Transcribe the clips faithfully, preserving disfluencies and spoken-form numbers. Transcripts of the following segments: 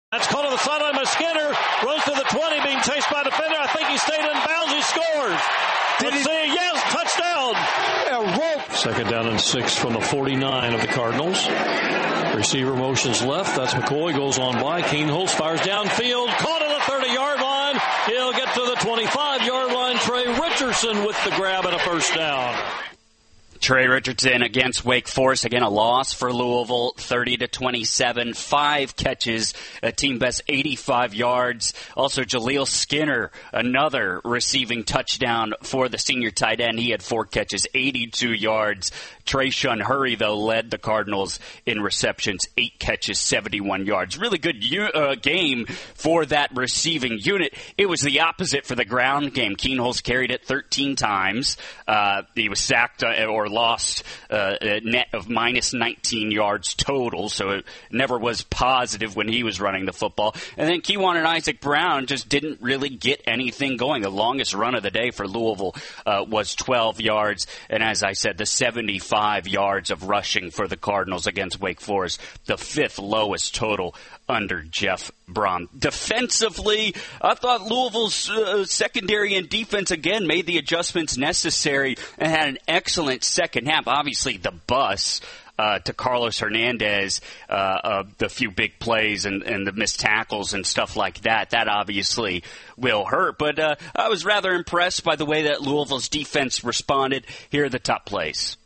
That's caught on the sideline by Skinner. Runs to the twenty, being chased by a defender. I think he stayed in bounds. He scores. Did Let's he? see. Yes, touchdown. Yeah, rope. Second down and six from the forty-nine of the Cardinals. Receiver motions left. That's McCoy. Goes on by. Kienholz fires downfield. Caught on the thirty-yard line. He'll get to the twenty-five-yard line. Trey Richardson with the grab and a first down. Trey Richardson against Wake Forest. Again, a loss for Louisville, thirty to twenty-seven. Five catches, a team best eighty-five yards. Also, Jaleel Skinner, another receiving touchdown for the senior tight end. He had four catches, eighty-two yards. Trayshawn Hurry, though, led the Cardinals in receptions, eight catches, seventy-one yards. Really good uh, game for that receiving unit. It was the opposite for the ground game. Kienholz carried it thirteen times. Uh, he was sacked uh, or lost uh, a net of minus nineteen yards total, so it never was positive when he was running the football. And then Keewan and Isaac Brown just didn't really get anything going. The longest run of the day for Louisville uh, was twelve yards, and as I said, the seventy-five yards of rushing for the Cardinals against Wake Forest, the fifth lowest total under Jeff Brom. Defensively, I thought Louisville's uh, secondary and defense, again, made the adjustments necessary and had an excellent second half. Obviously, the bus uh, to Carlos Hernandez, uh, uh, the few big plays and, and the missed tackles and stuff like that, that obviously will hurt. But uh, I was rather impressed by the way that Louisville's defense responded. Here are the top plays.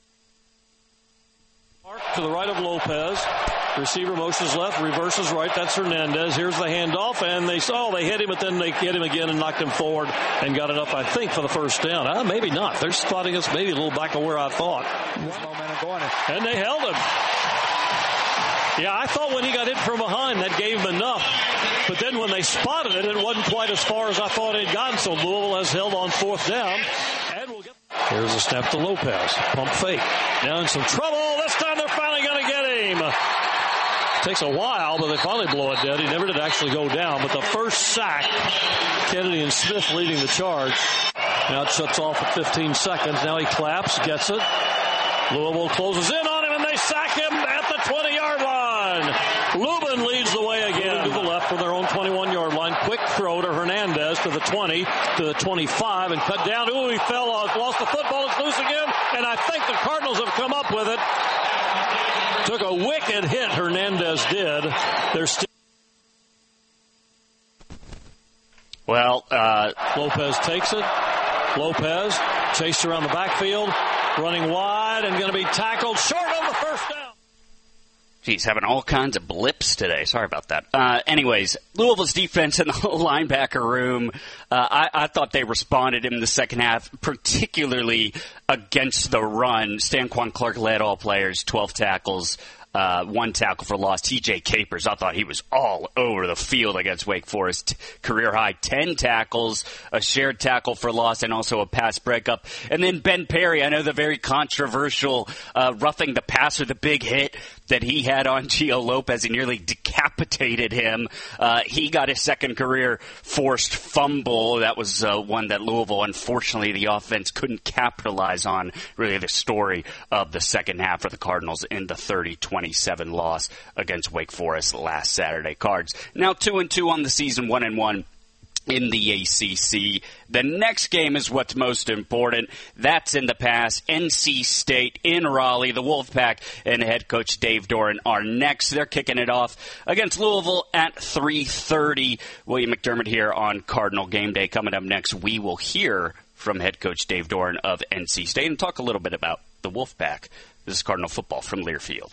To the right of Lopez. Receiver motions left, reverses right. That's Hernandez. Here's the handoff, and they saw they hit him, but then they hit him again and knocked him forward and got enough, I think, for the first down. Uh, maybe not. They're spotting us maybe a little back of where I thought. And they held him. Yeah, I thought when he got hit from behind, that gave him enough. But then when they spotted it, it wasn't quite as far as I thought it had gotten. So Louisville has held on fourth down. And we'll get. Here's a snap to Lopez. Pump fake. Now in some trouble. This time they're finally going to get him. Takes a while, but they finally blow it dead. He never did actually go down. But the first sack, Kennedy and Smith leading the charge. Now it shuts off at fifteen seconds. Now he claps, gets it. Louisville closes in on him, and they sack him at the twenty-yard line. Lubin leads the way again to the left for their own twenty-one-yard line. Quick throw to Hernandez to the twenty, to the twenty-five, and cut down. Ooh, he fell off, lost the football. It's loose again, and I think the Cardinals have come up with it. Took a wicked hit, Hernandez did. They're still. Well, uh, Lopez takes it. Lopez chased around the backfield, running wide and going to be tackled short of the first down. He's having all kinds of blips today. Sorry about that. Uh, anyways, Louisville's defense in the linebacker room, uh, I, I thought they responded in the second half, particularly against the run. Stanquan Clark led all players, twelve tackles, uh, one tackle for loss. T J Capers, I thought he was all over the field against Wake Forest. Career high ten tackles, a shared tackle for loss, and also a pass breakup. And then Ben Perry, I know the very controversial uh, roughing the passer, the big hit that he had on Gio Lopez. He nearly decapitated him. Uh, he got his second career forced fumble. That was uh, one that Louisville, unfortunately, the offense couldn't capitalize on. Really the story of the second half for the Cardinals in the thirty twenty-seven loss against Wake Forest last Saturday. Cards now two and two on the season, one and one in the A C C. The next game is what's most important. That's in the past. N C State in Raleigh. The Wolfpack and head coach Dave Doeren are next. They're kicking it off against Louisville at three thirty. William McDermott here on Cardinal Game Day. Coming up next, we will hear from head coach Dave Doeren of N C State and talk a little bit about the Wolfpack. This is Cardinal football from Learfield.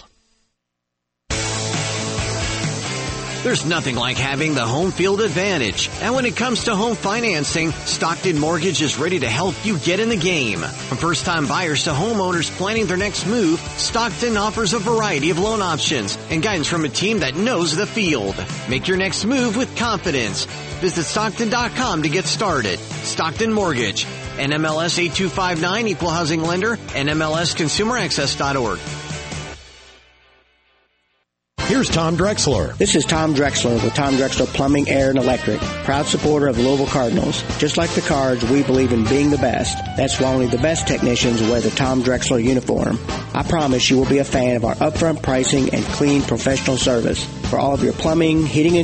There's nothing like having the home field advantage. And when it comes to home financing, Stockton Mortgage is ready to help you get in the game. From first-time buyers to homeowners planning their next move, Stockton offers a variety of loan options and guidance from a team that knows the field. Make your next move with confidence. Visit Stockton dot com to get started. Stockton Mortgage. N M L S eight two five nine, Equal Housing Lender, N M L S Consumer Access dot org. Here's Tom Drexler. This is Tom Drexler with Tom Drexler Plumbing, Air, and Electric. Proud supporter of the Louisville Cardinals. Just like the Cards, we believe in being the best. That's why only the best technicians wear the Tom Drexler uniform. I promise you will be a fan of our upfront pricing and clean professional service. For all of your plumbing, heating, and